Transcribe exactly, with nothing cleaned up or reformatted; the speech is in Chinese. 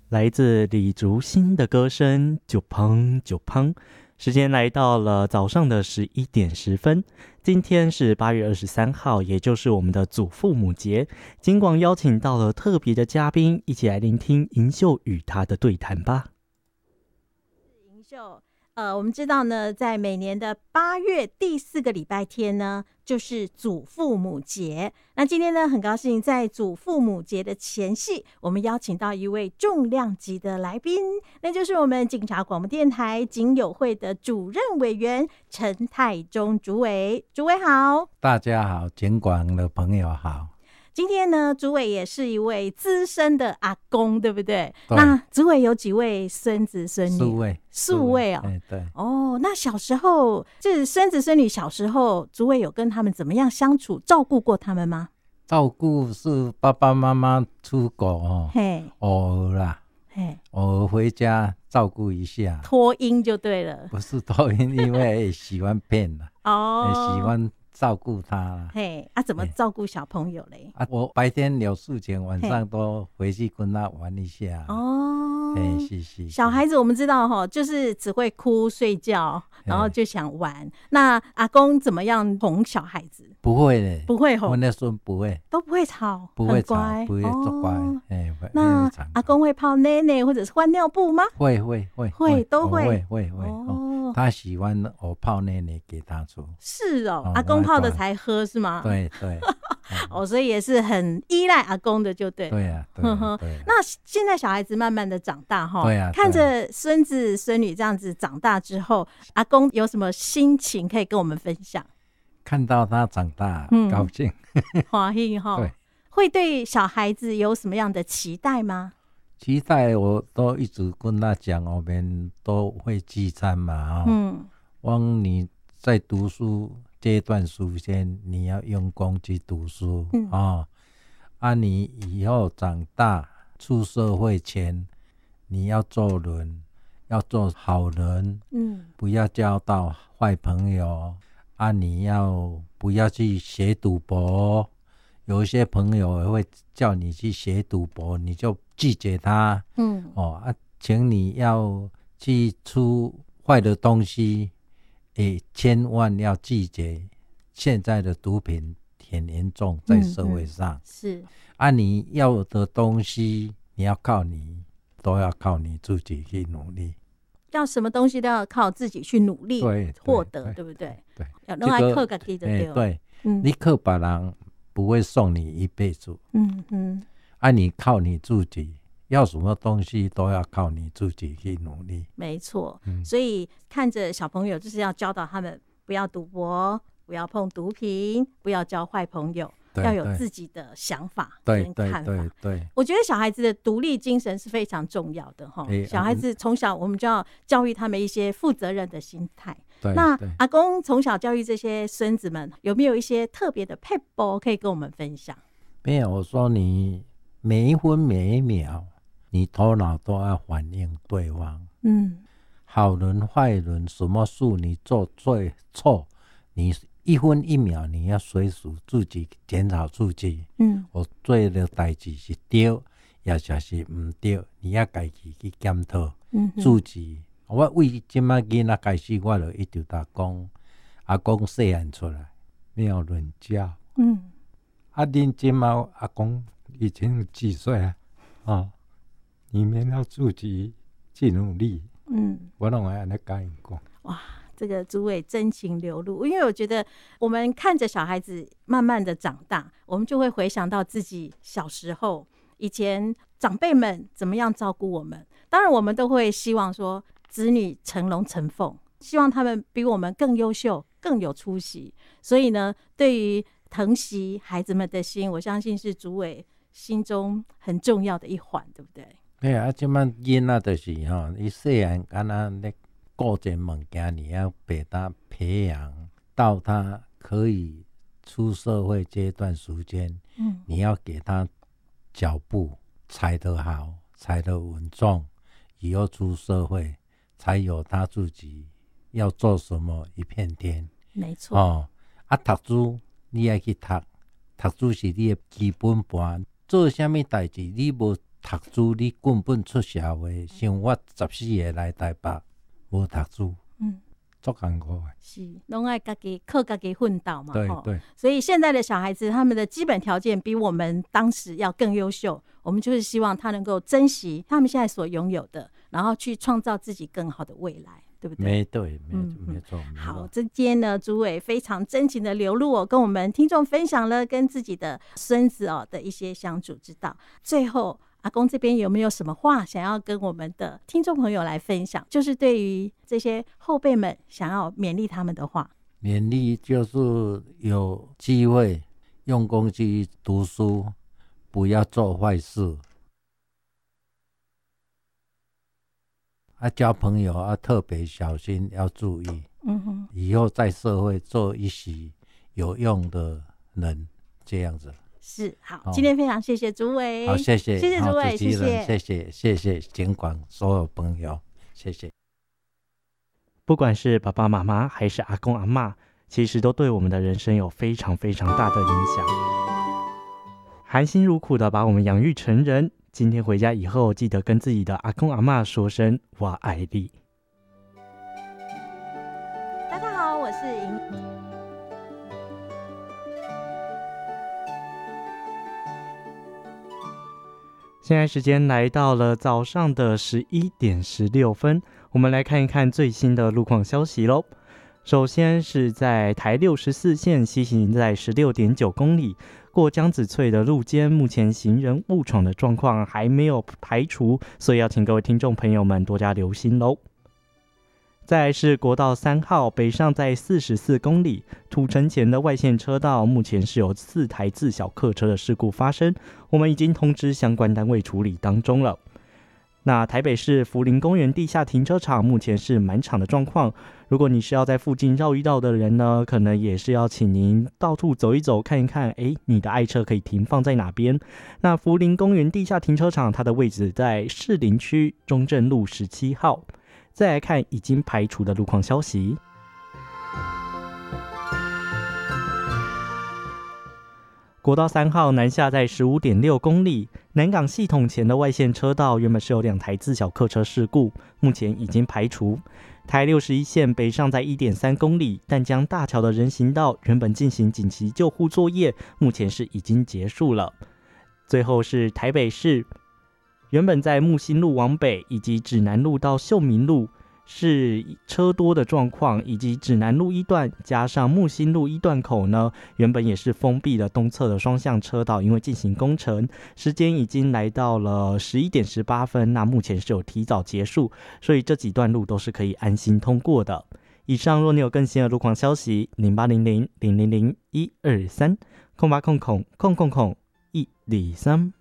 来自李竹新的歌声，就砰就砰。时间来到了早上的十一点十分，今天是八月二十三号，也就是我们的祖父母节。金广邀请到了特别的嘉宾，一起来聆听银秀与他的对谈吧。 银秀，呃，我们知道呢，在每年的八月第四个礼拜天呢，就是祖父母节。那今天呢，很高兴在祖父母节的前夕，我们邀请到一位重量级的来宾，那就是我们警察广播电台警友会的主任委员陈泰忠主委。主委好。 大家好，警广的朋友好。 今天呢，主委也是一位资深的阿公，对不对？ 对。 那主委有几位孙子孙女？ 数位， 数位哦。 欸、对。 哦，那小时候，就是孙子孙女小时候，主委有跟他们怎么样相处，照顾过他们吗？ 照顾是爸爸妈妈出国哦，嘿，偶尔啦，嘿，偶尔回家照顾一下， 托婴就对了。 不是托婴，因为喜欢骗了哦，喜欢。照顾他啦， 嘿，啊，怎么照顾小朋友嘞？ 啊，我白天有事情，晚上都回去跟他玩一下。哦，嘿，是是。 小孩子我们知道哈，就是只会哭睡觉，然后就想玩。那阿公怎么样哄小孩子？ 不会嘞， 不会哄。 我那孙不会， 都不会吵， 不会吵，不会做乖。哎， 那阿公会泡奶奶或者是换尿布吗？ 会会会会都会会会会。哦，他喜欢我泡奶奶给他吃。 是哦，阿公泡的才喝是吗？ 对对。 哦，所以也是很依赖阿公的，就对。 对呀，对呀。 那现在小孩子慢慢的长大哈， 对呀， 看着孙子孙女这样子长大之后，阿公有什么心情可以跟我们分享？ 看到他长大，嗯、高兴， 欢喜哈。对，会对小孩子有什么样的期待吗？ 期待我都一直跟他讲，我们都会聚餐嘛，嗯，往你在读书这段时间，你要用功去读书，嗯啊，啊，你以后长大出社会前，你要做人，要做好人，嗯，不要交到坏朋友。啊，你要不要去学赌博？有一些朋友也会叫你去学赌博，你就拒绝他。嗯，哦啊，请你要去出坏的东西，也千万要拒绝。现在的毒品很严重，在社会上。嗯嗯、是啊，你要的东西，你要靠你，都要靠你自己去努力。 要什么东西都要靠自己去努力获得， 对, 对, 对不对？对，要弄来靠自己的对。 对，嗯、你靠别人不会送你一辈子。嗯嗯，啊，你靠你自己，要什么东西都要靠你自己去努力。 没错，嗯、所以看着小朋友，就是要教导他们不要赌博，不要碰毒品，不要交坏朋友。要有自己的想法跟看法。对对 对, 对，我觉得小孩子的独立精神是非常重要的哈。小孩子从小我们就要教育他们一些负责任的心态。那阿公从小教育这些孙子们，有没有一些特别的撇步可以跟我们分享？ 没有，我说你每一分每一秒，你头脑都要反映对方。嗯，好人坏人，什么事你做最错，你。一分一秒，你要随时自己检讨自己。嗯，我做的代志是对，也就是唔对，你要自己去检讨自己。我为今仔囡仔开始，我就一直在讲，阿公细汉出来没有人教。嗯，啊，恁今仔阿公已经几岁啊？哦，你们要自己去努力。嗯，我拢会安尼跟伊讲。 哇。这个主委真情流露，因为我觉得我们看着小孩子慢慢的长大，我们就会回想到自己小时候，以前长辈们怎么样照顾我们。当然我们都会希望说子女成龙成凤，希望他们比我们更优秀更有出息。所以呢，对于疼惜孩子们的心，我相信是主委心中很重要的一环，对不对？ 对啊，这摆囡仔就是吼，伊细汉敢若咧各件物件，你要给他培养到他可以出社会这段时间，嗯，你要给他脚步踩得好，踩得稳重，以后出社会才有他自己要做什么一片天。 没错。 哦，啊，读书你要去读，读书是你的基本盘。做什么代志，你无读书，你根本出社会，像我十四岁来台北，无读书，嗯，足艰苦的。 是，拢爱家己靠家己奋斗嘛。 对对。 所以现在的小孩子，他们的基本条件比我们当时要更优秀。我们就是希望他能够珍惜他们现在所拥有的，然后去创造自己更好的未来。对不对？ 没对，没错，没错。 好，今天呢，主委非常真情的流露哦，跟我们听众分享了跟自己的孙子哦的一些相处之道。最后，阿公这边有没有什么话想要跟我们的听众朋友来分享？就是对于这些后辈们想要勉励他们的话。 勉励就是有机会用功去读书，不要做坏事。啊，交朋友要特别小心，要注意。嗯哼，以后在社会做一席有用的人，这样子。 是好，哦、今天非常谢谢主委。 好，谢谢， 谢谢主委，谢谢， 谢谢，谢谢警广所有朋友，谢谢。 不管是爸爸妈妈还是阿公阿嬷，其实都对我们的人生有非常非常大的影响，含辛茹苦的把我们养育成人。今天回家以后，记得跟自己的阿公阿嬷说声我爱你。 大家好，我是莹。 现在时间来到了早上的十一点十六分，我们来看一看最新的路况消息咯。首先是在台六十四线西行在 十六点九公里，过江子翠的路肩，目前行人误闯的状况还没有排除，所以要请各位听众朋友们多加留心咯。再来是国道三号北上在四十四公里，土城前的外线车道目前是有四台自小客车的事故发生，我们已经通知相关单位处理当中了。那台北市福林公园地下停车场目前是满场的状况，如果你是要在附近绕一绕的人呢，可能也是要请您到处走一走，看一看，哎，你的爱车可以停放在哪边。那福林公园地下停车场它的位置在士林区中正路十七号。再来看已经排除的路况消息。国道三号南下在 十五点六公里，南港系统前的外线车道原本是有两台自小客车事故，目前已经排除。台六十一线北上在 一点三公里，淡江大桥的人行道原本进行紧急救护作业，目前是已经结束了。最后是台北市原本在木星路往北以及指南路到秀明路是车多的状况，以及指南路一段加上木星路一段口呢，原本也是封闭了东侧的双向车道，因为进行工程，时间已经来到了十一点十八分，那目前是有提早结束，所以这几段路都是可以安心通过的。以上若你有更新的路况消息，零八零零零零零一二三空八空空空空空一二三。